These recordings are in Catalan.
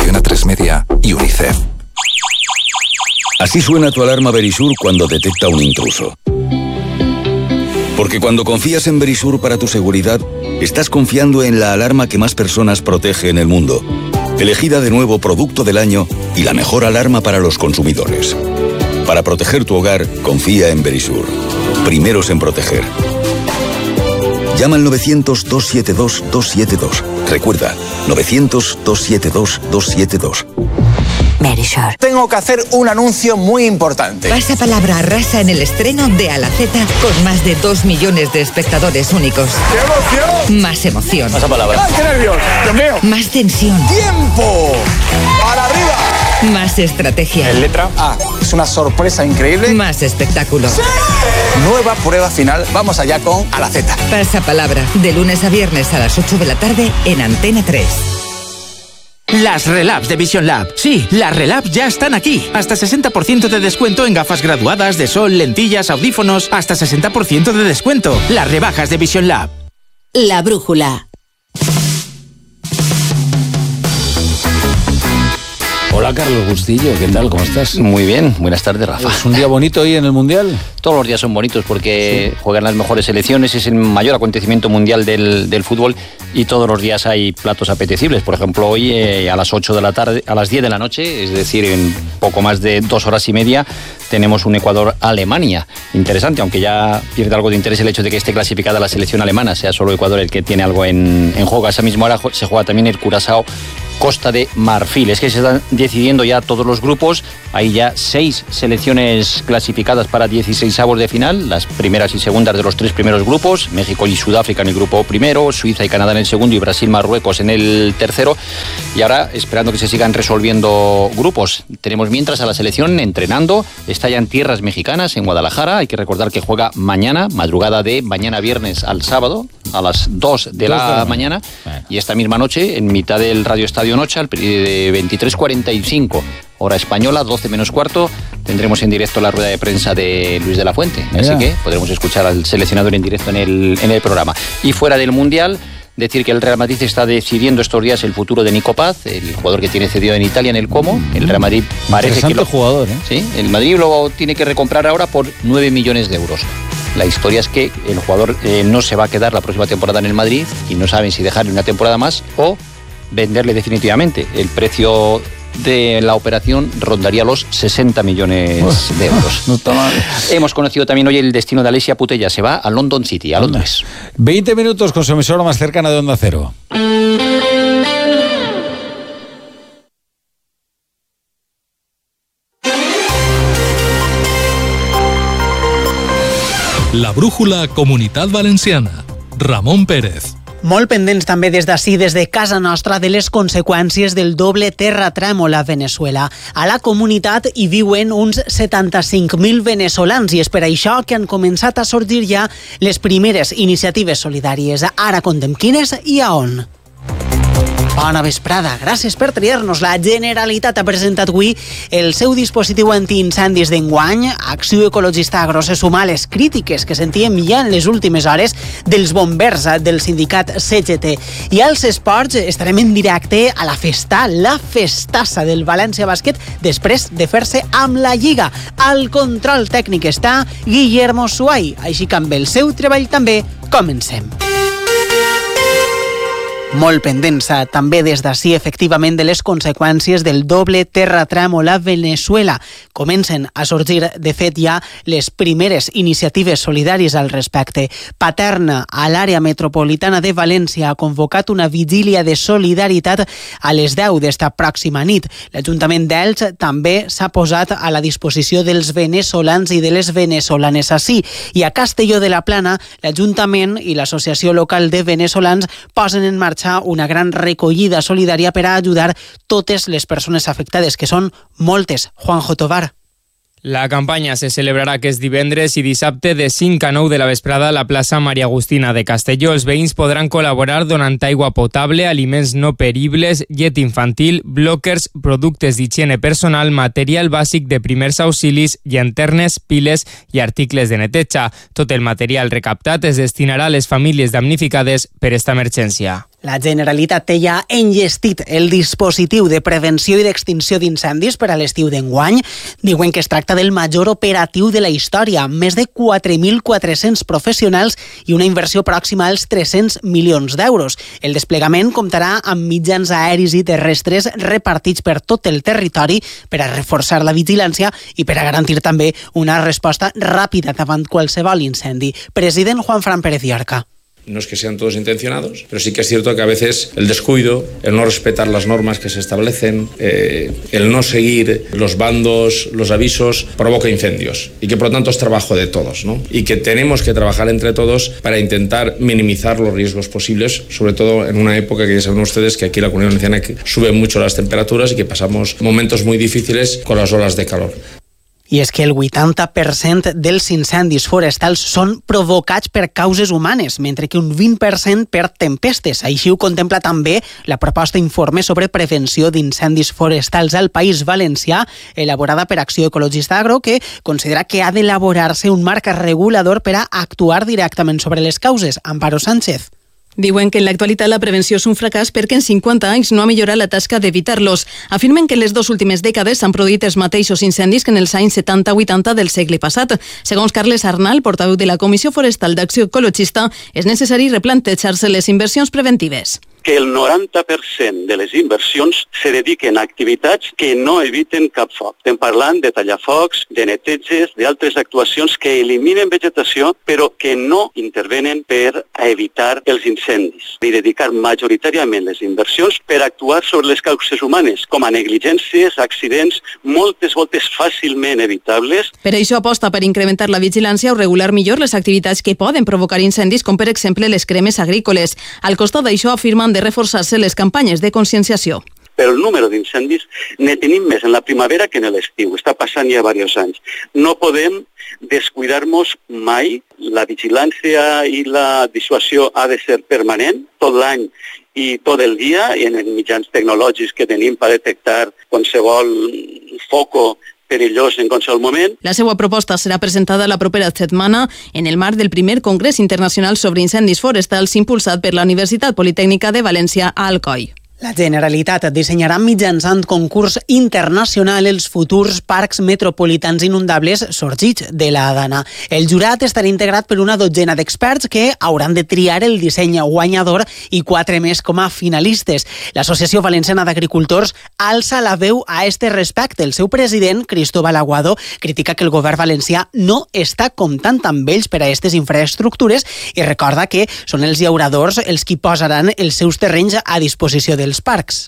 Antena 3 Media y UNICEF. Así suena tu alarma Verisur cuando detecta un intruso. Porque cuando confías en Verisur para tu seguridad, estás confiando en la alarma que más personas protege en el mundo. Elegida de nuevo Producto del Año y la mejor alarma para los consumidores. Para proteger tu hogar, confía en Verisur. Primeros en proteger. Llama al 900-272-272. Recuerda, 900-272-272. Verisur. Tengo que hacer un anuncio muy importante. Pasapalabra arrasa en el estreno de A la Z con más de 2 millones de espectadores únicos. ¡Qué emoción! Más emoción. Pasapalabra. ¡Ay, qué nervios! ¡Dios mío! Más tensión. ¡Tiempo! ¡Para arriba! Más estrategia. En letra A. Es una sorpresa increíble. Más espectáculo. ¡Sí! Nueva prueba final. Vamos allá con A la Z. Pasapalabra. De lunes a viernes a las 8 de la tarde en Antena 3. Las Relabs de Vision Lab. Sí, las Relabs ya están aquí. Hasta 60% de descuento en gafas graduadas, de sol, lentillas, audífonos. Hasta 60% de descuento. Las rebajas de Vision Lab. La brújula. Hola Carlos Bustillo, ¿qué tal? ¿Cómo estás? Muy bien, buenas tardes Rafa. ¿Es un día bonito hoy en el Mundial? Todos los días son bonitos porque juegan las mejores selecciones, es el mayor acontecimiento mundial del fútbol y todos los días hay platos apetecibles. Por ejemplo, hoy a las 8 de la tarde, a las 10 de la noche, es decir, en poco más de 2 horas y media, tenemos un Ecuador-Alemania. Interesante, aunque ya pierde algo de interés el hecho de que esté clasificada la selección alemana, sea solo Ecuador el que tiene algo en juego. A esa misma hora se juega también el Curazao Costa de Marfil. Es que se están decidiendo ya todos los grupos. Hay ya 6 selecciones clasificadas para 16avos de final, las primeras y segundas de los 3 primeros grupos. México y Sudáfrica en el grupo primero, Suiza y Canadá en el segundo y Brasil, Marruecos en el tercero. Y ahora esperando que se sigan resolviendo grupos. Tenemos mientras a la selección entrenando. Está ya en tierras mexicanas, en Guadalajara. Hay que recordar que juega mañana, madrugada de mañana viernes al sábado, a las 2 de la mañana. Y esta misma noche, en mitad del Radio Estadio Noche, de 23:45, hora española, 12 menos cuarto, tendremos en directo la rueda de prensa de Luis de la Fuente. Así que podremos escuchar al seleccionador en directo en el programa. Y fuera del Mundial, decir que el Real Madrid está decidiendo estos días el futuro de Nico Paz, el jugador que tiene cedido en Italia en el Como. El Real Madrid parece que jugador, ¿eh? Sí, el Madrid lo tiene que recomprar ahora por 9 millones de euros. La historia es que el jugador no se va a quedar la próxima temporada en el Madrid y no saben si dejarle una temporada más o venderle definitivamente. El precio de la operación rondaría los 60 millones de euros. No está mal. Hemos conocido también hoy el destino de Alessia Putellas. Se va a London City, a Londres. 20 minutos con su emisora más cercana de Onda Cero. La brújula Comunitat Valenciana. Ramon Pérez. Molt pendents també des d'ací, des de casa nostra, de les conseqüències del doble terratrèmol a Veneçuela. A la comunitat hi viuen uns 75.000 venezolans i és per això que han començat a sorgir ja les primeres iniciatives solidàries. Ara contem quines i a on. Bona vesprada, gràcies per triar-nos. La Generalitat ha presentat avui el seu dispositiu antiincendis d'enguany. Acció Ecologista Agro se suma a les crítiques que sentíem ja en les últimes hores dels bombers del sindicat CGT. I als esports estarem en directe a la festa, la festassa del València Bàsquet, després de fer-se amb la Lliga. Al control tècnic està Guillermo Suay, així que amb el seu treball també comencem. Molt pendents també des d'ací, efectivament, de les conseqüències del doble terratrèmol a Veneçuela. Comencen a sorgir, de fet, ja les primeres iniciatives solidàries al respecte. Paterna, a l'àrea metropolitana de València, ha convocat una vigília de solidaritat a les 10 d'esta pròxima nit. L'Ajuntament d'Elx també s'ha posat a la disposició dels venezolans i de les venezolanes ací. I a Castelló de la Plana, l'Ajuntament i l'Associació Local de Venezolans posen en marxa una gran recollida solidària per a ajudar totes les persones afectades, que són moltes. Juanjo Tovar. La campanya se celebrarà aquest divendres i dissabte de 5 a 9 de la vesprada a la plaça Maria Agustina de Castelló. Els veïns podran col·laborar donant aigua potable, aliments no peribles, llet infantil, blòquers, productes d'higiene personal, material bàsic de primers auxilis, llanternes, piles i articles de neteja. Tot el material recaptat es destinarà a les famílies damnificades per esta emergència. La Generalitat té ja enllestit el dispositiu de prevenció i d'extinció d'incendis per a l'estiu d'enguany. Diuen que es tracta del major operatiu de la història, amb més de 4.400 professionals i una inversió pròxima als 300 milions d'euros. El desplegament comptarà amb mitjans aeris i terrestres repartits per tot el territori per a reforçar la vigilància i per a garantir també una resposta ràpida davant qualsevol incendi. President Juanfran Pérez Llorca. No es que sean todos intencionados, pero sí que es cierto que a veces el descuido, el no respetar las normas que se establecen, el no seguir los bandos, los avisos, provoca incendios y que por lo tanto es trabajo de todos, ¿no? Y que tenemos que trabajar entre todos para intentar minimizar los riesgos posibles, sobre todo en una época que ya saben ustedes que aquí en la Comunidad Valenciana suben mucho las temperaturas y que pasamos momentos muy difíciles con las olas de calor. I és que el 80% dels incendis forestals són provocats per causes humanes, mentre que un 20% per tempestes. Així ho contempla també la proposta informe sobre prevenció d'incendis forestals al País Valencià, elaborada per Acció Ecologista Agro, que considera que ha d'elaborar-se un marc regulador per a actuar directament sobre les causes. Amparo Sánchez. Diuen que en l'actualitat la prevenció és un fracàs perquè en 50 anys no ha millorat la tasca d'evitar-los. Afirmen que en les 2 últimes dècades s'han produït els mateixos incendis que en els anys 70-80 del segle passat. Segons Carles Arnal, portaveu de la Comissió Forestal d'Acció Ecologista, és necessari replantejar-se les inversions preventives. Que el 90% de les inversions se dediquen a activitats que no eviten cap foc. Estem parlant de tallafocs, de neteges, d'altres actuacions que eliminen vegetació, però que no intervenen per a evitar els incendis. I dedicar majoritàriament les inversions per actuar sobre les causes humanes, com a negligències, accidents, moltes voltes fàcilment evitables. Per això aposta per incrementar la vigilància o regular millor les activitats que poden provocar incendis, com per exemple les cremes agrícoles. Al costat d'això afirmen de reforçar-se les campanyes de conscienciació. Però el número d'incendis ne tenim més en la primavera que en l'estiu. Està passant ja diversos anys. No podem descuidar-nos mai. La vigilància i la dissuasió ha de ser permanent tot l'any i tot el dia, i en els mitjans tecnològics que tenim per detectar qualsevol foco perillós en qualsevol moment. La seva proposta serà presentada la propera setmana en el marc del primer Congrés Internacional sobre Incendis Forestals impulsat per la Universitat Politècnica de València a Alcoi. La Generalitat dissenyarà mitjançant concurs internacional els futurs parcs metropolitans inundables sorgits de la Dana. El jurat estarà integrat per una dotzena d'experts que hauran de triar el disseny guanyador i 4 més com a finalistes. L'Associació Valenciana d'Agricultors alça la veu a este respecte. El seu president, Cristóbal Aguado, critica que el govern valencià no està comptant amb ells per a aquestes infraestructures i recorda que són els llauradors els qui posaran els seus terrenys a disposició dels parcs.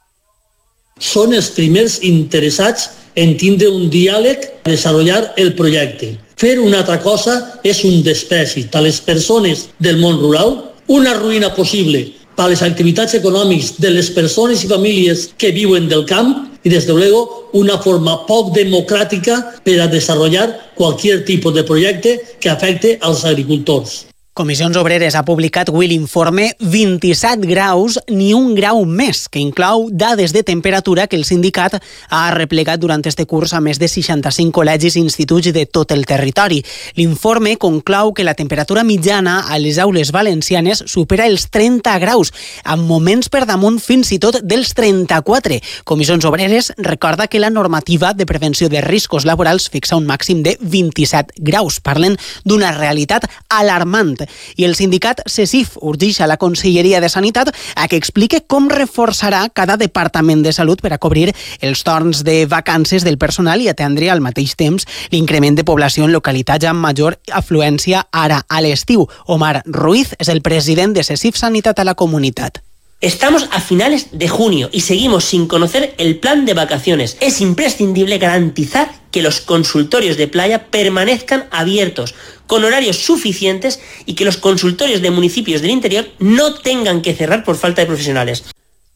Són els primers interessats en tindre un diàleg a desenvolupar el projecte. Fer una altra cosa és un despreci a les persones del món rural, una ruïna possible per a les activitats econòmiques de les persones i famílies que viuen del camp i, des de luego, una forma poc democràtica per a desenvolupar qualsevol tipus de projecte que afecte als agricultors. Comissions Obreres ha publicat avui l'informe 27 graus ni un grau més, que inclou dades de temperatura que el sindicat ha replegat durant este curs a més de 65 col·legis i instituts de tot el territori. L'informe conclou que la temperatura mitjana a les aules valencianes supera els 30 graus, amb moments per damunt fins i tot dels 34. Comissions Obreres recorda que la normativa de prevenció de riscos laborals fixa un màxim de 27 graus. Parlen d'una realitat alarmant. I el sindicat CESIF urgeix a la Conselleria de Sanitat a que explique com reforçarà cada departament de salut per a cobrir els torns de vacances del personal i atendre al mateix temps l'increment de població en localitats amb major afluència ara a l'estiu. Omar Ruiz és el president de CESIF Sanitat a la comunitat. Estamos a finales de junio y seguimos sin conocer el plan de vacaciones. Es imprescindible garantizar que los consultorios de playa permanezcan abiertos con horarios suficientes y que los consultorios de municipios del interior no tengan que cerrar por falta de profesionales.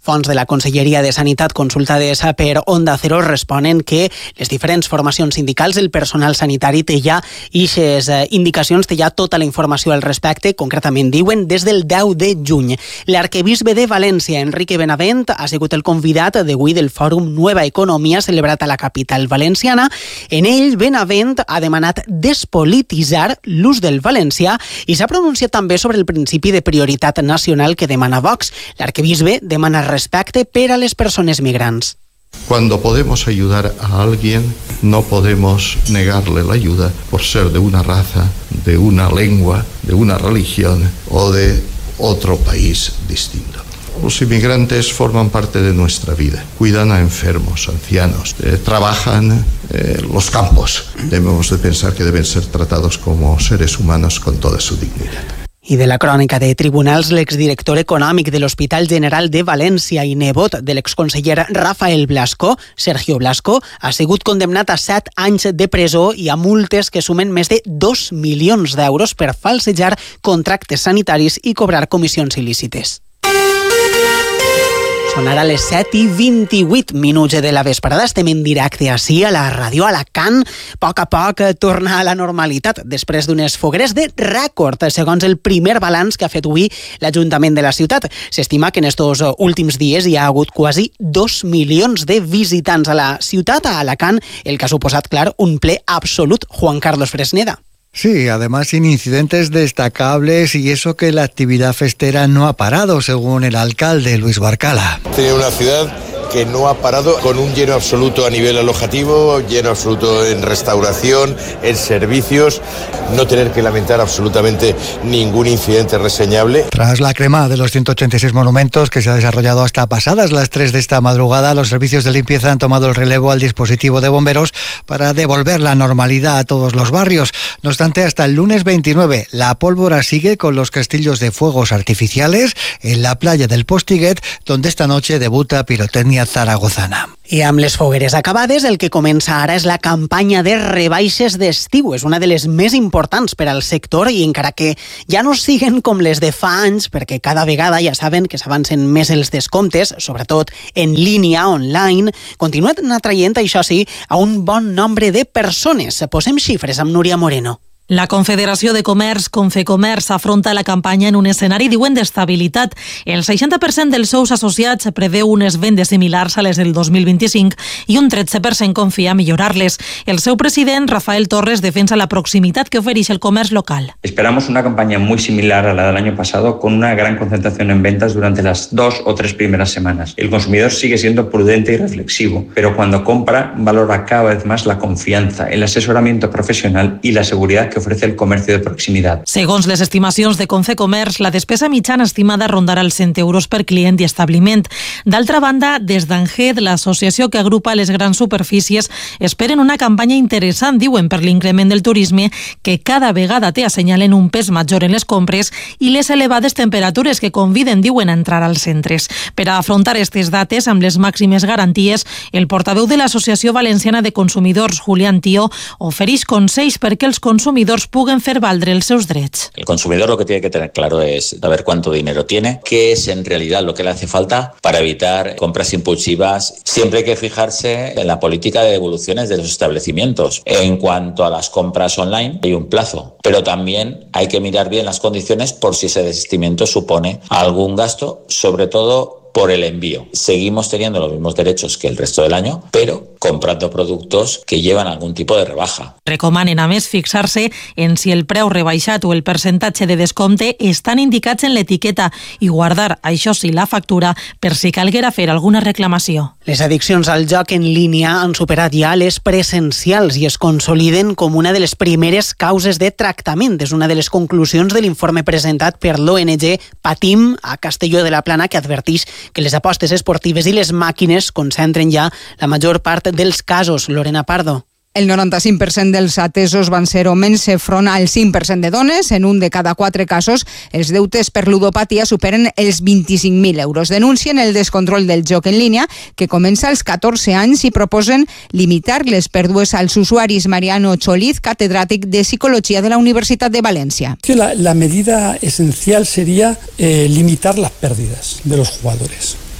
Fonts de la Conselleria de Sanitat consultades per Onda Cero responen que les diferents formacions sindicals, el personal sanitari té ja ixes indicacions, té ja tota la informació al respecte, concretament diuen des del 10 de juny. L'arquebisbe de València, Enrique Benavent, ha sigut el convidat d'avui del Fòrum Nueva Economia celebrat a la capital valenciana. En ell, Benavent ha demanat despolititzar l'ús del valencià i s'ha pronunciat també sobre el principi de prioritat nacional que demana Vox. L'arquebisbe demana respecte per a les persones migrants. Cuando podemos ayudar a alguien, no podemos negarle la ayuda por ser de una raza, de una lengua, de una religión o de otro país distinto. Los inmigrantes forman parte de nuestra vida, cuidan a enfermos, ancianos, trabajan los campos. Debemos de pensar que deben ser tratados como seres humanos con toda su dignidad. I de la crònica de tribunals, l'exdirector econòmic de l'Hospital General de València i nebot de l'exconseller Rafael Blasco, Sergio Blasco, ha sigut condemnat a 7 anys de presó i a multes que sumen més de 2 milions d'euros per falsejar contractes sanitaris i cobrar comissions il·lícites. Són ara les 7:28 de la vesprada. Estem en directe ací a la ràdio Alacant. A poc torna a la normalitat després d'unes fogueres de rècord, segons el primer balanç que ha fet avui l'Ajuntament de la ciutat. S'estima que en estos últims dies hi ha hagut quasi 2 milions de visitants a la ciutat, a Alacant, el que ha suposat, clar, un ple absolut. Juan Carlos Fresneda. Sí, además sin incidentes destacables y eso que la actividad festera no ha parado, según el alcalde Luis Barcala. Tiene una ciudad que no ha parado, con un lleno absoluto a nivel alojativo, lleno absoluto en restauración, en servicios, no tener que lamentar absolutamente ningún incidente reseñable. Tras la crema de los 186 monumentos que se ha desarrollado hasta pasadas las 3 de esta madrugada, los servicios de limpieza han tomado el relevo al dispositivo de bomberos para devolver la normalidad a todos los barrios. No obstante, hasta el lunes 29, la pólvora sigue con los castillos de fuegos artificiales en la playa del Postiguet, donde esta noche debuta Pirotecnia Zaragozana. I amb les fogueres acabades, el que comença ara és la campanya de rebaixes d'estiu. És una de les més importants per al sector i encara que ja no siguen com les de fa anys, perquè cada vegada ja saben que s'avancen més els descomptes, sobretot en línia, online, continuen atraient, això sí, a un bon nombre de persones. Posem xifres amb Núria Moreno. La Confederació de Comerç, Confecomerç, afronta la campanya en un escenari, diuen, d'estabilitat. El 60% dels seus associats preveu unes vendes similars a les del 2025 i un 13% confia en millorar-les. El seu president, Rafael Torres, defensa la proximitat que ofereix el comerç local. Esperamos una campaña muy similar a la del año pasado, con una gran concentración en ventas durante las 2 o 3 primeras semanas. El consumidor sigue siendo prudente y reflexivo, pero cuando compra valora cada vez más la confianza, el asesoramiento profesional y la seguridad que ofrece el comercio de proximitat. Segons les estimacions de Confecomerç, la despesa mitjana estimada rondarà els 100 euros per client i establiment. D'altra banda, des d'Anged, l'associació que agrupa les grans superfícies, esperen una campanya interessant, diuen, per l'increment del turisme, que cada vegada té, assenyalen, un pes major en les compres i les elevades temperatures que conviden, diuen, a entrar als centres. Per a afrontar aquestes dates amb les màximes garanties, el portaveu de l'Associació Valenciana de Consumidors, Julián Tío, ofereix consells perquè els consumidors puguen fer valdre els seus drets. El consumidor lo que tiene que tener claro es saber cuánto dinero tiene, qué es en realidad lo que le hace falta para evitar compras impulsivas. Siempre hay que fijarse en la política de devoluciones de los establecimientos. En cuanto a las compras online, hay un plazo, pero también hay que mirar bien las condiciones por si ese desistimiento supone algún gasto, sobre todo por el envío. Seguimos teniendo los mismos derechos que el resto del año, pero comprando productos que llevan algún tipo de rebaja. Recomanen, a més, fixar-se en si el preu rebaixat o el percentatge de descompte estan indicats en l'etiqueta i guardar, això sí, la factura per si calguera fer alguna reclamació. Les addiccions al joc en línia han superat ja les presencials i es consoliden com una de les primeres causes de tractament. És una de les conclusions de l'informe presentat per l'ONG Patim a Castelló de la Plana, que adverteix que les apostes esportives i les màquines concentren ja la major part dels casos. Lorena Pardo. El 95% dels atesos van ser homes front al 5% de dones. En un de cada 4 casos, els deutes per ludopatia superen els 25.000 euros. Denuncien el descontrol del joc en línia, que comença als 14 anys i proposen limitar les pèrdues als usuaris. Mariano Choliz, catedràtic de Psicología de la Universitat de Valencia. La medida esencial sería limitar las pérdidas de los jugadores.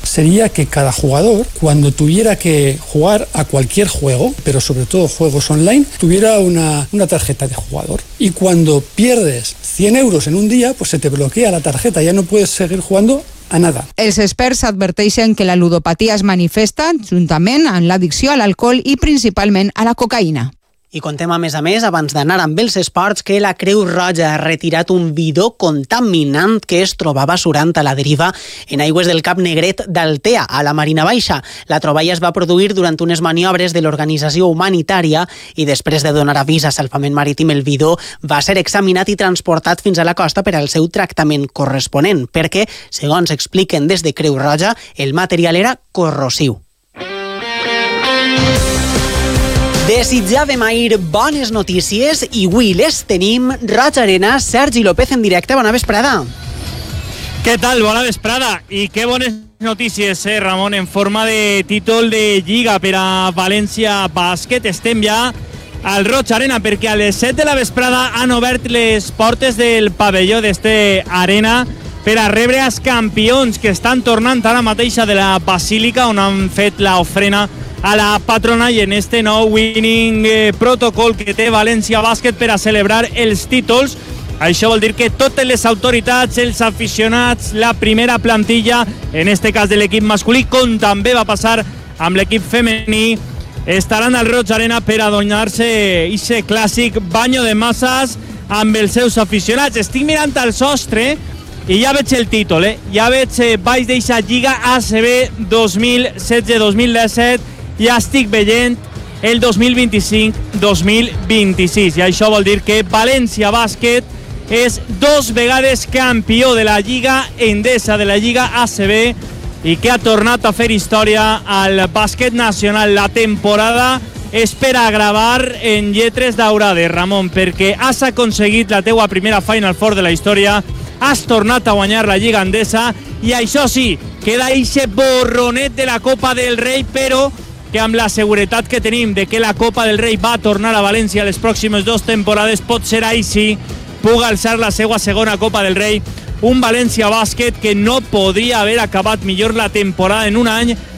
sería que cada jugador, cuando tuviera que jugar a cualquier juego, pero sobre todo juegos online, tuviera una tarjeta de jugador. Y cuando pierdes 100 euros en un día, pues se te bloquea la tarjeta, ya no puedes seguir jugando a nada. Els experts adverteixen que la ludopatia es manifesta juntament amb l'addicció a l'alcohol i principalment a la cocaïna. I contem a més, abans d'anar amb els esports, que la Creu Roja ha retirat un bidó contaminant que es trobava surant a la deriva en aigües del Cap Negret d'Altea, a la Marina Baixa. La troballa es va produir durant unes maniobres de l'organització humanitària i després de donar avís a Salvament Marítim, el bidó va ser examinat i transportat fins a la costa per al seu tractament corresponent, perquè, segons expliquen des de Creu Roja, el material era corrosiu. Desitjàvem ahir bones notícies i avui les tenim. Roig Arena, Sergi López en directe. Bona vesprada. Què tal? Bona vesprada. I que bones notícies, Ramon, en forma de títol de Lliga per a València Bàsquet. Estem ja al Roig Arena perquè a les 7 de la vesprada han obert les portes del pavelló d'este Arena per a rebre els campions que estan tornant ara mateix de la Basílica, on han fet l'ofrena a la patrona, i en este nou winning protocol que té València Bàsquet per a celebrar els títols. Això vol dir que totes les autoritats, els aficionats, la primera plantilla, en este cas de l'equip masculí, com també va passar amb l'equip femení, estaran al Roig Arena per a donar-se ese clàssic banyo de masses amb els seus aficionats. Estic mirant al sostre i ja veig el títol, ja veig baix d'eixa Lliga ACB 2016-2017, ja estic veient el 2025-2026, i això vol dir que València Bàsquet és 2 vegades campió de la Lliga Endesa, de la Lliga ACB, i que ha tornat a fer història al bàsquet nacional. La temporada és per a gravar en lletres daurades, Ramon, perquè has aconseguit la teua primera Final Four de la història, has tornat a guanyar la Lliga Endesa, i això sí, queda eixe borronet de la Copa del Rei, però que amb la seguretat que tenim de que la Copa del Rei va tornar a València les pròximes 2 temporades, pot ser així, puga alçar la seva segona Copa del Rei, un València Bàsquet que no podria haver acabat millor la temporada en un any